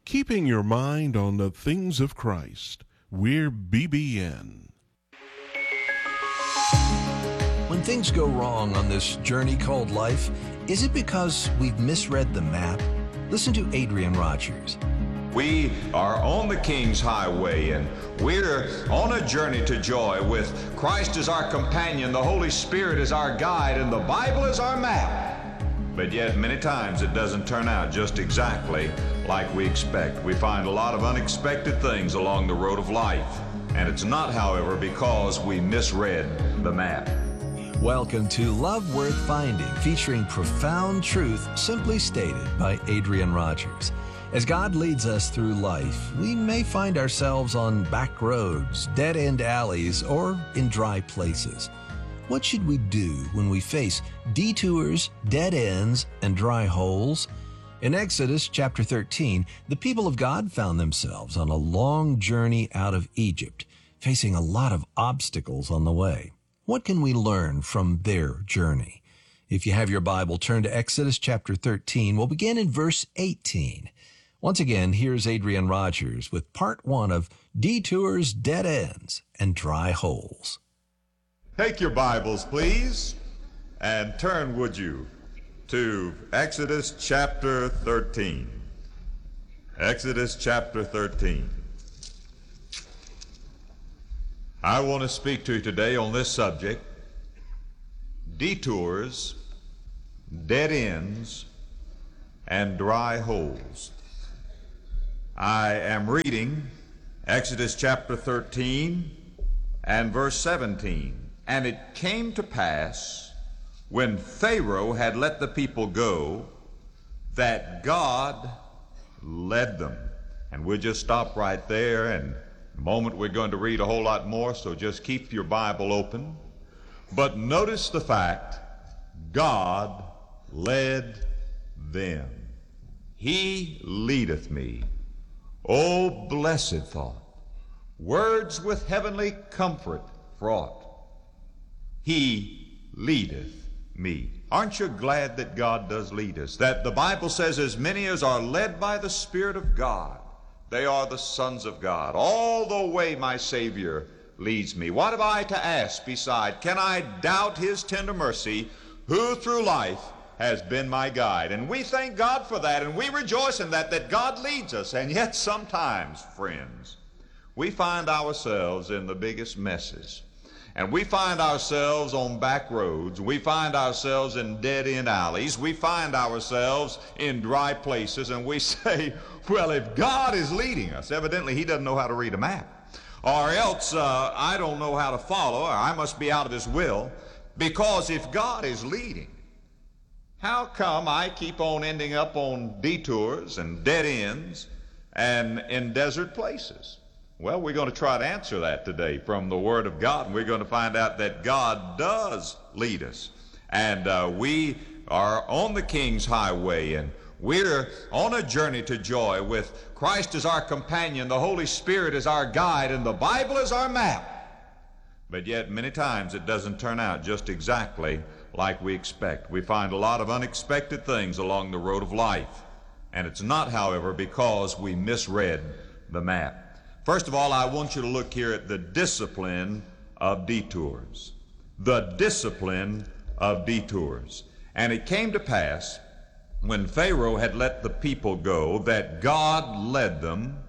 keeping your mind on the things of Christ. We're BBN. When things go wrong on this journey called life, is it because we've misread the map? Listen to Adrian Rogers. We are on the King's Highway, and we're on a journey to joy with Christ as our companion, the Holy Spirit as our guide, and the Bible as our map. But yet, many times it doesn't turn out just exactly like we expect. We find a lot of unexpected things along the road of life, and it's not, however, because we misread the map. Welcome to Love Worth Finding, featuring profound truth simply stated by Adrian Rogers. As God leads us through life, we may find ourselves on back roads, dead-end alleys, or in dry places. What should we do when we face detours, dead ends, and dry holes? In Exodus chapter 13, the people of God found themselves on a long journey out of Egypt, facing a lot of obstacles on the way. What can we learn from their journey? If you have your Bible, turn to Exodus chapter 13. We'll begin in verse 18. Once again, here's Adrian Rogers with part 1 of Detours, Dead Ends, and Dry Holes. Take your Bibles, please, and turn, would you, to Exodus chapter 13. Exodus chapter 13. I want to speak to you today on this subject: detours, dead ends, and dry holes. I am reading Exodus chapter 13 and verse 17. And it came to pass, when Pharaoh had let the people go, that God led them. And we'll just stop right there, and in a moment we're going to read a whole lot more, so just keep your Bible open. But notice the fact, God led them. He leadeth me. Oh, blessed thought, words with heavenly comfort fraught. He leadeth me. Aren't you glad that God does lead us? That the Bible says, as many as are led by the Spirit of God, they are the sons of God. All the way my Savior leads me. What have I to ask beside? Can I doubt His tender mercy, who through life has been my guide? And we thank God for that, and we rejoice in that God leads us. And yet sometimes, friends, we find ourselves in the biggest messes. And we find ourselves on back roads. We find ourselves in dead-end alleys. We find ourselves in dry places. And we say, well, if God is leading us, evidently He doesn't know how to read a map. Or else I don't know how to follow, or I must be out of His will. Because if God is leading, how come I keep on ending up on detours and dead ends and in desert places? Well, we're going to try to answer that today from the Word of God, and we're going to find out that God does lead us. And we are on the King's Highway, and we're on a journey to joy with Christ as our companion, the Holy Spirit as our guide, and the Bible as our map. But yet, many times it doesn't turn out just exactly like we expect. We find a lot of unexpected things along the road of life. And it's not, however, because we misread the map. First of all, I want you to look here at the discipline of detours. The discipline of detours. And it came to pass, when Pharaoh had let the people go, that God led them,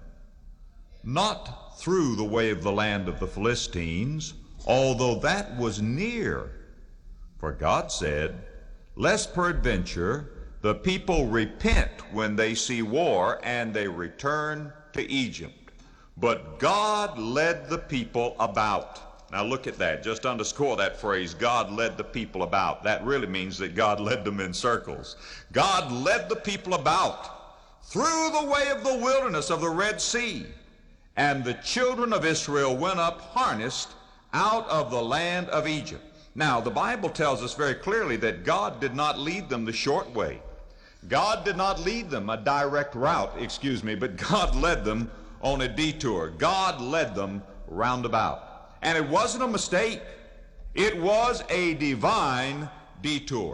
not through the way of the land of the Philistines, although that was near. For God said, lest peradventure the people repent when they see war, and they return to Egypt. But God led the people about. Now look at that. Just underscore that phrase, God led the people about. That really means that God led them in circles. God led the people about through the way of the wilderness of the Red Sea. And the children of Israel went up harnessed out of the land of Egypt. Now, the Bible tells us very clearly that God did not lead them the short way. God did not lead them a direct route, but God led them on a detour. God led them roundabout. And it wasn't a mistake. It was a divine detour.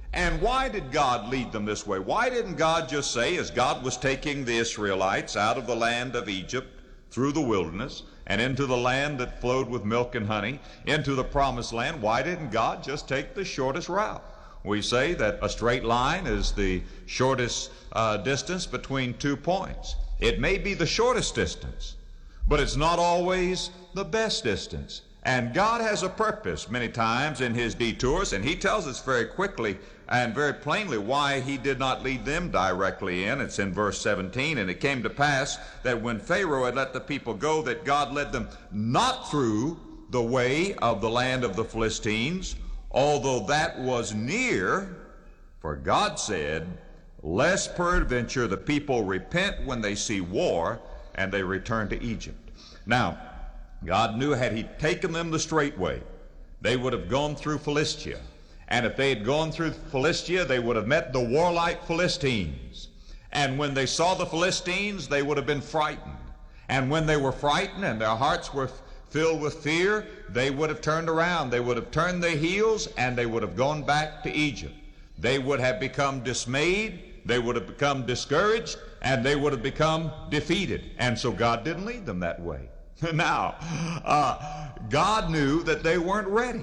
And why did God lead them this way? Why didn't God just say, as God was taking the Israelites out of the land of Egypt through the wilderness and into the land that flowed with milk and honey, into the promised land, why didn't God just take the shortest route? We say that a straight line is the shortest distance between 2 points. It may be the shortest distance, but it's not always the best distance. And God has a purpose many times in his detours, and he tells us very quickly and very plainly why he did not lead them directly in. It's in verse 17, and it came to pass that when Pharaoh had let the people go, that God led them not through the way of the land of the Philistines, although that was near, for God said, lest peradventure the people repent when they see war, and they return to Egypt. Now, God knew had he taken them the straight way, they would have gone through Philistia. And if they had gone through Philistia, they would have met the warlike Philistines. And when they saw the Philistines, they would have been frightened. And when they were frightened and their hearts were filled with fear, they would have turned around. They would have turned their heels, and they would have gone back to Egypt. They would have become dismayed, they would have become discouraged, and they would have become defeated. And so God didn't lead them that way. Now, God knew that they weren't ready.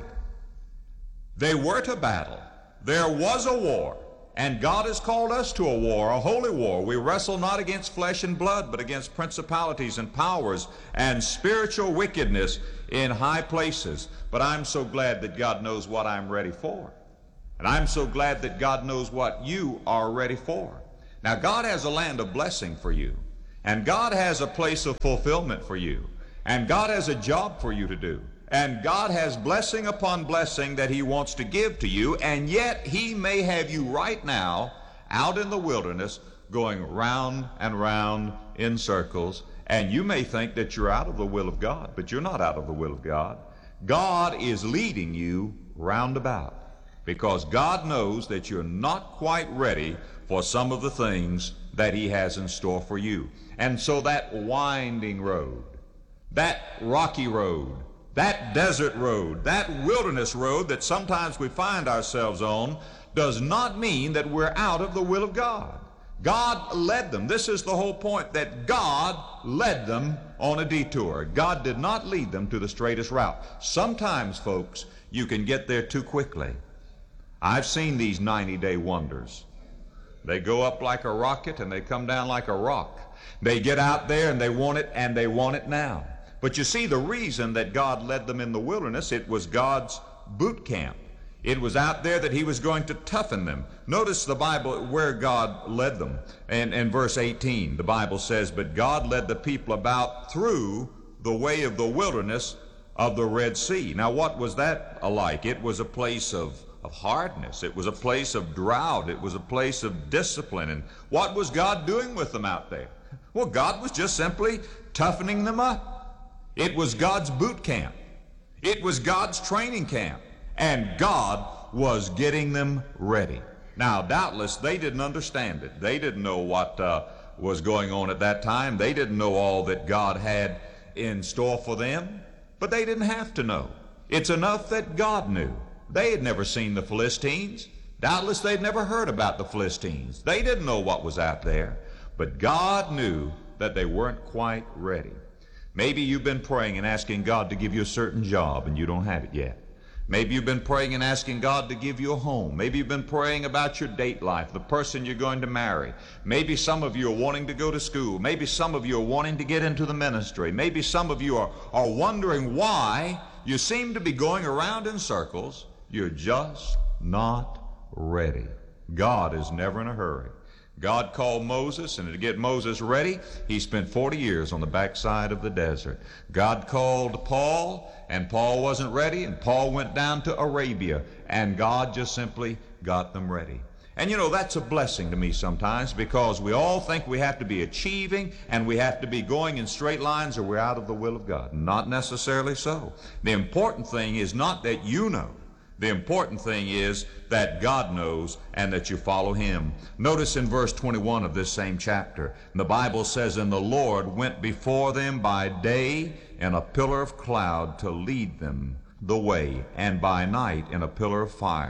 They were to battle. There was a war, and God has called us to a war, a holy war. We wrestle not against flesh and blood, but against principalities and powers and spiritual wickedness in high places. But I'm so glad that God knows what I'm ready for. And I'm so glad that God knows what you are ready for. Now, God has a land of blessing for you, and God has a place of fulfillment for you. And God has a job for you to do. And God has blessing upon blessing that he wants to give to you. And yet he may have you right now out in the wilderness going round and round in circles. And you may think that you're out of the will of God, but you're not out of the will of God. God is leading you roundabout because God knows that you're not quite ready for some of the things that he has in store for you. And so that winding road, that rocky road, that desert road, that wilderness road that sometimes we find ourselves on does not mean that we're out of the will of God. God led them. This is the whole point, that God led them on a detour. God did not lead them to the straightest route. Sometimes, folks, you can get there too quickly. I've seen these 90-day wonders. They go up like a rocket and they come down like a rock. They get out there and they want it now. But you see, the reason that God led them in the wilderness, it was God's boot camp. It was out there that he was going to toughen them. Notice the Bible where God led them. And in verse 18, the Bible says, but God led the people about through the way of the wilderness of the Red Sea. Now, what was that like? It was a place of hardness. It was a place of drought. It was a place of discipline. And what was God doing with them out there? Well, God was just simply toughening them up. It was God's boot camp. It was God's training camp. And God was getting them ready. Now, doubtless, they didn't understand it. They didn't know what was going on at that time. They didn't know all that God had in store for them. But they didn't have to know. It's enough that God knew. They had never seen the Philistines. Doubtless, they'd never heard about the Philistines. They didn't know what was out there. But God knew that they weren't quite ready. Maybe you've been praying and asking God to give you a certain job and you don't have it yet. Maybe you've been praying and asking God to give you a home. Maybe you've been praying about your date life, the person you're going to marry. Maybe some of you are wanting to go to school. Maybe some of you are wanting to get into the ministry. Maybe some of you are wondering why you seem to be going around in circles. You're just not ready. God is never in a hurry. God called Moses, and to get Moses ready, he spent 40 years on the backside of the desert. God called Paul, and Paul wasn't ready, and Paul went down to Arabia, and God just simply got them ready. And you know, that's a blessing to me sometimes, because we all think we have to be achieving and we have to be going in straight lines or we're out of the will of God. Not necessarily so. The important thing is not that you know. The important thing is that God knows and that you follow him. Notice in verse 21 of this same chapter, the Bible says, and the Lord went before them by day in a pillar of cloud to lead them the way, and by night in a pillar of fire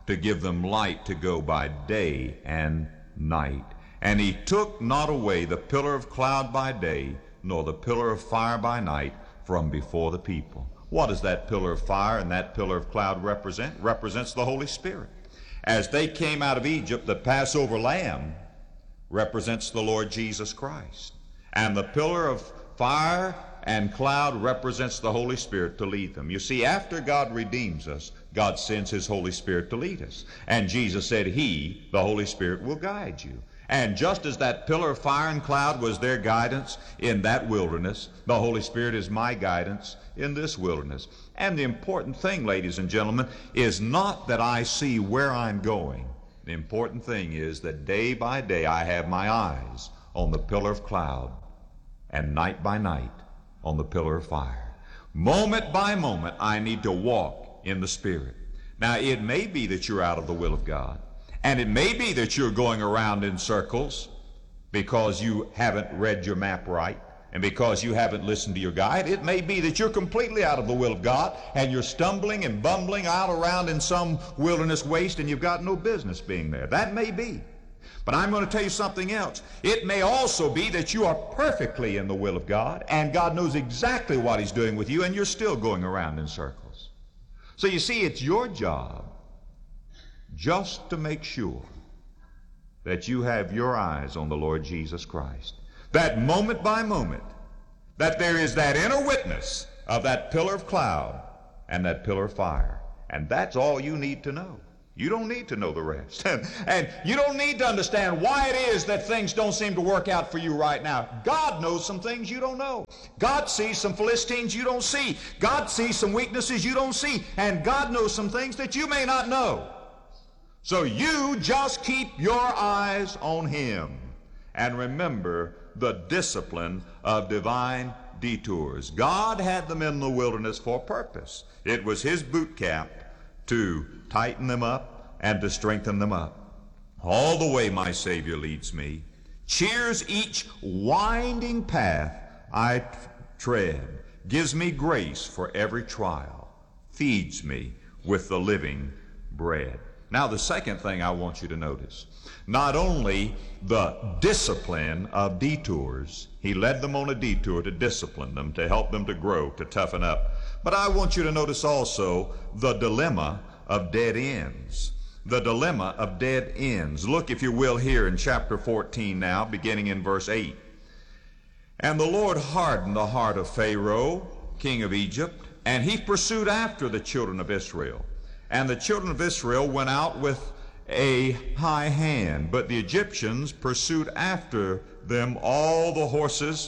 to give them light to go by day and night. And he took not away the pillar of cloud by day, nor the pillar of fire by night from before the people. What does that pillar of fire and that pillar of cloud represent? Represents the Holy Spirit. As they came out of Egypt, the Passover lamb represents the Lord Jesus Christ. And the pillar of fire and cloud represents the Holy Spirit to lead them. You see, after God redeems us, God sends his Holy Spirit to lead us. And Jesus said he, the Holy Spirit, will guide you. And just as that pillar of fire and cloud was their guidance in that wilderness, the Holy Spirit is my guidance in this wilderness. And the important thing, ladies and gentlemen, is not that I see where I'm going. The important thing is that day by day I have my eyes on the pillar of cloud, and night by night on the pillar of fire. Moment by moment I need to walk in the Spirit. Now it may be that you're out of the will of God, and it may be that you're going around in circles because you haven't read your map right, and because you haven't listened to your guide. It may be that you're completely out of the will of God, and you're stumbling and bumbling out around in some wilderness waste, and you've got no business being there. That may be. But I'm going to tell you something else. It may also be that you are perfectly in the will of God, and God knows exactly what he's doing with you, and you're still going around in circles. So you see, it's your job just to make sure that you have your eyes on the Lord Jesus Christ. That moment by moment, that there is that inner witness of that pillar of cloud and that pillar of fire. And that's all you need to know. You don't need to know the rest. And you don't need to understand why it is that things don't seem to work out for you right now. God knows some things you don't know. God sees some Philistines you don't see. God sees some weaknesses you don't see. And God knows some things that you may not know. So you just keep your eyes on him. And remember the discipline of divine detours. God had them in the wilderness for a purpose. It was his boot camp to tighten them up and to strengthen them up. All the way my Savior leads me, cheers each winding path I tread, gives me grace for every trial, feeds me with the living bread. Now the second thing I want you to notice, not only the discipline of detours, he led them on a detour to discipline them, to help them to grow, to toughen up, but I want you to notice also the dilemma of dead ends. The dilemma of dead ends. Look, if you will, here in chapter 14 now, beginning in verse 8. And the Lord hardened the heart of Pharaoh, king of Egypt, and he pursued after the children of Israel. And the children of Israel went out with a high hand, but the Egyptians pursued after them all the horses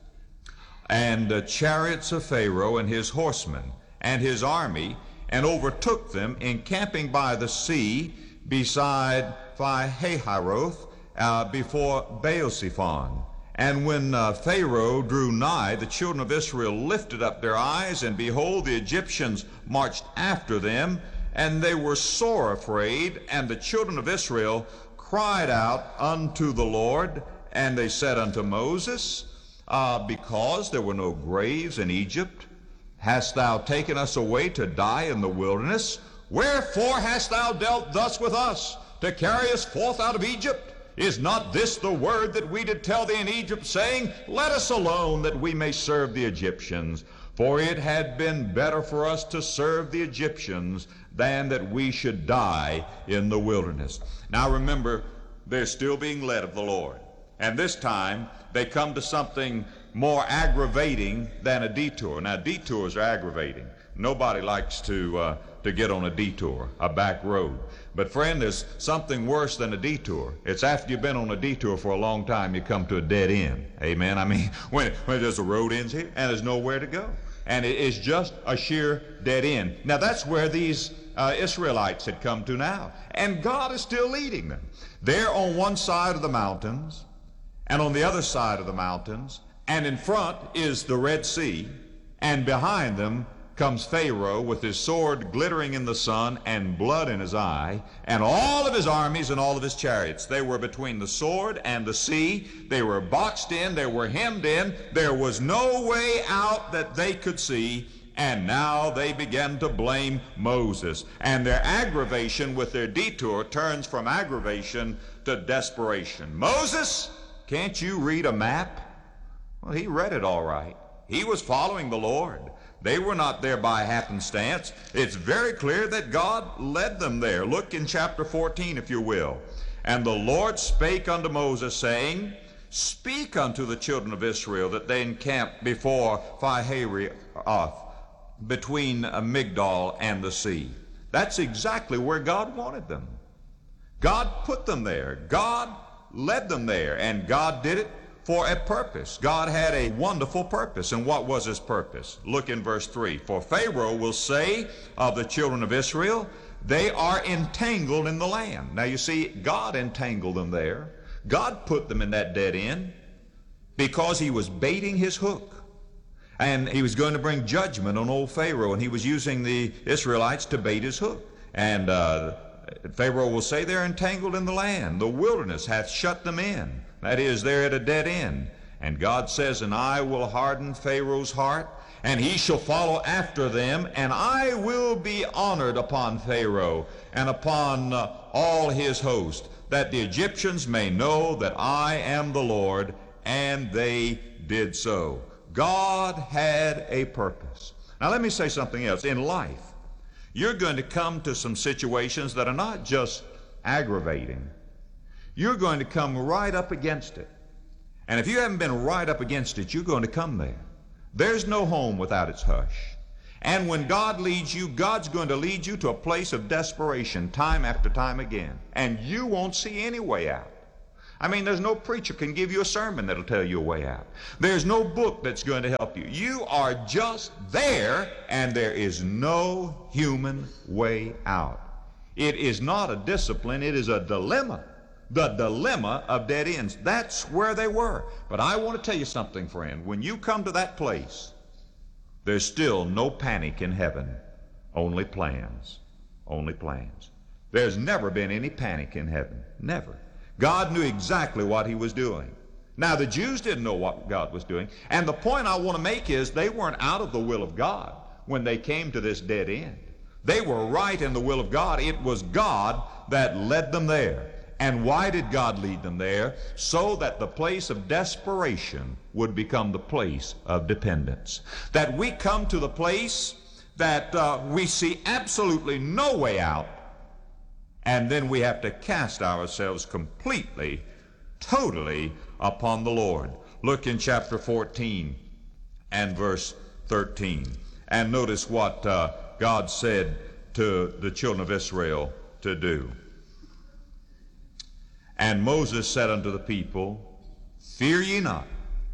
and the chariots of Pharaoh and his horsemen and his army, and overtook them, encamping by the sea beside Pi-hahiroth, before Baal-zephon. And when Pharaoh drew nigh, the children of Israel lifted up their eyes, and behold, the Egyptians marched after them, and they were sore afraid. And the children of Israel cried out unto the Lord, and they said unto Moses, because there were no graves in Egypt, hast thou taken us away to die in the wilderness? Wherefore hast thou dealt thus with us, to carry us forth out of Egypt? Is not this the word that we did tell thee in Egypt, saying, Let us alone, that we may serve the Egyptians? For it had been better for us to serve the Egyptians than that we should die in the wilderness. Now remember, they're still being led of the Lord. And this time, they come to something more aggravating than a detour. Now, detours are aggravating. Nobody likes to get on a detour, a back road. But friend, there's something worse than a detour. It's after you've been on a detour for a long time, you come to a dead end. Amen? I mean, when there's a road ends here and there's nowhere to go. And it is just a sheer dead end. Now, that's where these Israelites had come to now. And God is still leading them. They're on one side of the mountains, and on the other side of the mountains, and in front is the Red Sea, and behind them comes Pharaoh with his sword glittering in the sun and blood in his eye, and all of his armies and all of his chariots. They were between the sword and the sea. They were boxed in. They were hemmed in. There was no way out that they could see, And now they begin to blame Moses. And their aggravation with their detour turns from aggravation to desperation. Moses, can't you read a map? Well, he read it all right. He was following the Lord. They were not there by happenstance. It's very clear that God led them there. Look in chapter 14, if you will. And the Lord spake unto Moses, saying, Speak unto the children of Israel that they encamp before Pi-hahiroth, between Migdol and the sea. That's exactly where God wanted them. God put them there. God led them there, and God did it for a purpose. God had a wonderful purpose. And what was his purpose? Look in verse 3. For Pharaoh will say of the children of Israel, they are entangled in the land. Now you see, God entangled them there. God put them in that dead end because he was baiting his hook. And he was going to bring judgment on old Pharaoh, and he was using the Israelites to bait his hook. And Pharaoh will say they're entangled in the land. The wilderness hath shut them in. That is, they're at a dead end. And God says, and I will harden Pharaoh's heart, and he shall follow after them, and I will be honored upon Pharaoh and upon all his host, that the Egyptians may know that I am the Lord. And they did so. God had a purpose. Now let me say something else. In life, you're going to come to some situations that are not just aggravating. You're going to come right up against it. And if you haven't been right up against it, you're going to come there. There's no home without its hush. And when God leads you, God's going to lead you to a place of desperation time after time again. And you won't see any way out. I mean, there's no preacher can give you a sermon that'll tell you a way out. There's no book that's going to help you. You are just there, and there is no human way out. It is not a discipline, it is a dilemma. The dilemma of dead ends. That's where they were. But I want to tell you something, friend. When you come to that place, there's still no panic in heaven. Only plans. Only plans. There's never been any panic in heaven. Never. God knew exactly what he was doing. Now, the Jews didn't know what God was doing. And the point I want to make is they weren't out of the will of God when they came to this dead end. They were right in the will of God. It was God that led them there. And why did God lead them there? So that the place of desperation would become the place of dependence. That we come to the place that we see absolutely no way out. And then we have to cast ourselves completely, totally upon the Lord. Look in chapter 14 and verse 13. And notice what God said to the children of Israel to do. And Moses said unto the people, Fear ye not,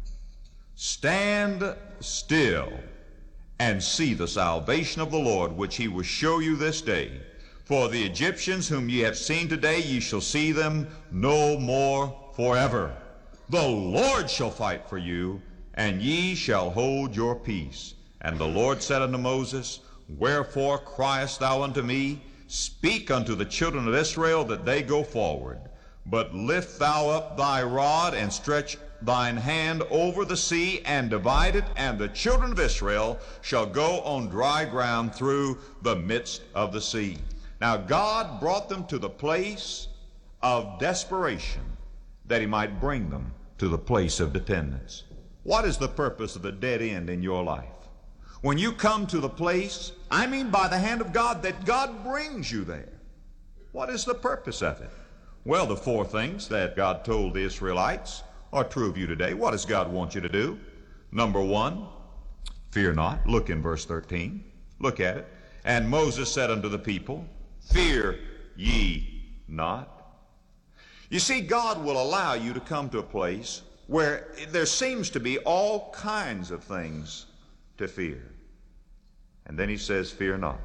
stand still, and see the salvation of the Lord, which he will show you this day. For the Egyptians whom ye have seen today, ye shall see them no more forever. The Lord shall fight for you, and ye shall hold your peace. And the Lord said unto Moses, Wherefore criest thou unto me? Speak unto the children of Israel that they go forward. But lift thou up thy rod, and stretch thine hand over the sea, and divide it, and the children of Israel shall go on dry ground through the midst of the sea. Now God brought them to the place of desperation that he might bring them to the place of dependence. What is the purpose of the dead end in your life? When you come to the place, I mean by the hand of God, that God brings you there. What is the purpose of it? Well, the four things that God told the Israelites are true of you today. What does God want you to do? Number one, fear not. Look in verse 13. Look at it. And Moses said unto the people, Fear ye not. You see, God will allow you to come to a place where there seems to be all kinds of things to fear. And then he says, Fear not.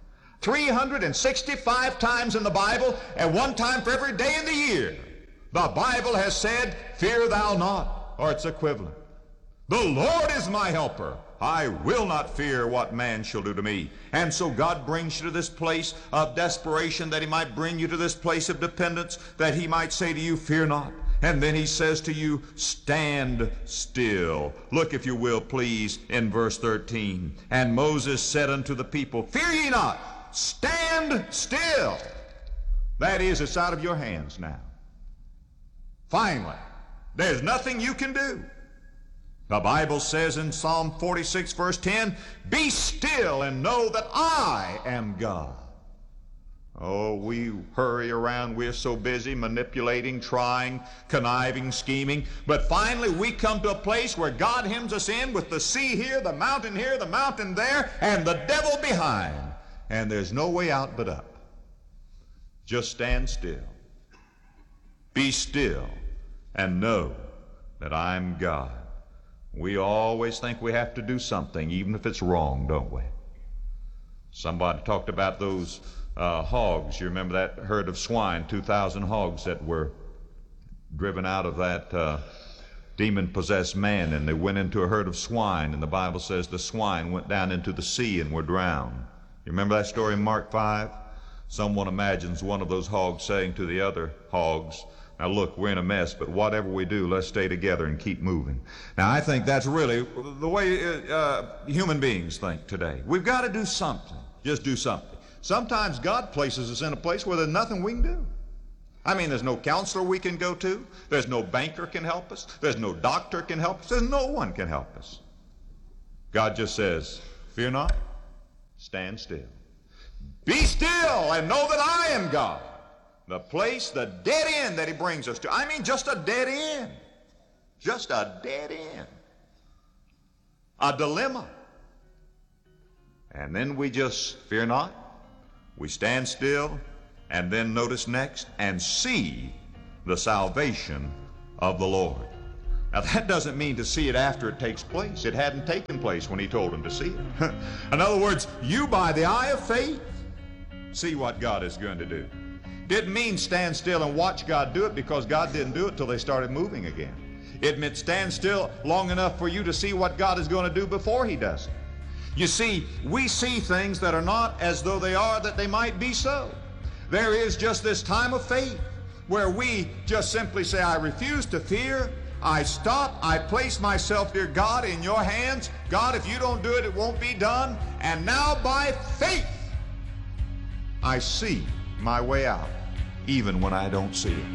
365 times in the Bible, and one time for every day in the year, the Bible has said, Fear thou not, or its equivalent. The Lord is my helper. I will not fear what man shall do to me. And so God brings you to this place of desperation, that he might bring you to this place of dependence, that he might say to you, Fear not. And then he says to you, stand still. Look, if you will, please, in verse 13. And Moses said unto the people, fear ye not, stand still. That is, it's out of your hands now. Finally, there's nothing you can do. The Bible says in Psalm 46, verse 10, be still and know that I am God. Oh, we hurry around. We're so busy manipulating, trying, conniving, scheming. But finally, we come to a place where God hems us in with the sea here, the mountain there, and the devil behind. And there's no way out but up. Just stand still. Be still and know that I'm God. We always think we have to do something, even if it's wrong, don't we? Somebody talked about those hogs. You remember that herd of swine, 2,000 hogs that were driven out of that demon-possessed man, and they went into a herd of swine, and the Bible says the swine went down into the sea and were drowned. You remember that story in Mark 5? Someone imagines one of those hogs saying to the other hogs, now look, we're in a mess, but whatever we do, let's stay together and keep moving. Now I think that's really the way human beings think today. We've got to do something. Just do something. Sometimes God places us in a place where there's nothing we can do. I mean, there's no counselor we can go to. There's no banker can help us. There's no doctor can help us. There's no one can help us. God just says, fear not, stand still. Be still and know that I am God. The place, the dead end that he brings us to. I mean, just a dead end. Just a dead end. A dilemma. And then we just fear not. We stand still, and then notice next, and see the salvation of the Lord. Now that doesn't mean to see it after it takes place. It hadn't taken place when he told him to see it. In other words, you by the eye of faith see what God is going to do. Didn't mean stand still and watch God do it, because God didn't do it till they started moving again. It meant stand still long enough for you to see what God is going to do before he does it. You see, we see things that are not as though they are, that they might be so. There is just this time of faith where we just simply say, I refuse to fear. I stop. I place myself, dear God, in your hands. God, if you don't do it, it won't be done. And now by faith, I see my way out, even when I don't see it.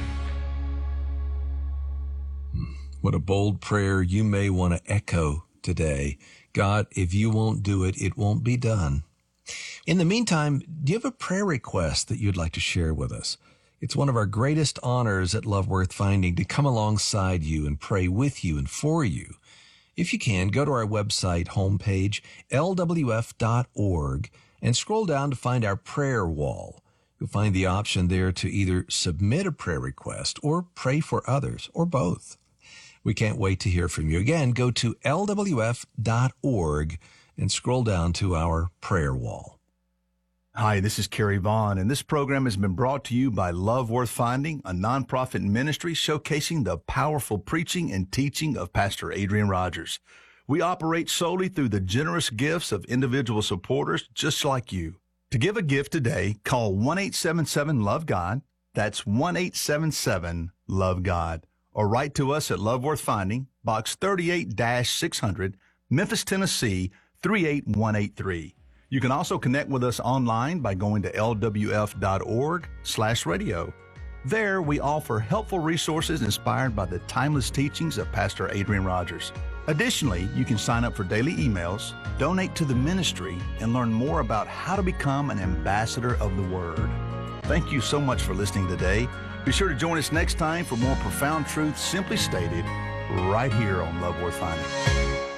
What a bold prayer you may want to echo today. God, if you won't do it, it won't be done. In the meantime, do you have a prayer request that you'd like to share with us? It's one of our greatest honors at Love Worth Finding to come alongside you and pray with you and for you. If you can, go to our website homepage, lwf.org, and scroll down to find our prayer wall. You'll find the option there to either submit a prayer request or pray for others, or both. We can't wait to hear from you. Again, go to lwf.org and scroll down to our prayer wall. Hi, this is Kerry Vaughn, and this program has been brought to you by Love Worth Finding, a nonprofit ministry showcasing the powerful preaching and teaching of Pastor Adrian Rogers. We operate solely through the generous gifts of individual supporters just like you. To give a gift today, call 1-877-LOVE-GOD. That's 1-877-LOVE-GOD. Or write to us at Love Worth Finding, Box 38-600, Memphis, Tennessee, 38183. You can also connect with us online by going to lwf.org/radio. There, we offer helpful resources inspired by the timeless teachings of Pastor Adrian Rogers. Additionally, you can sign up for daily emails, donate to the ministry, and learn more about how to become an ambassador of the Word. Thank you so much for listening today. Be sure to join us next time for more profound truths simply stated right here on Love Worth Finding.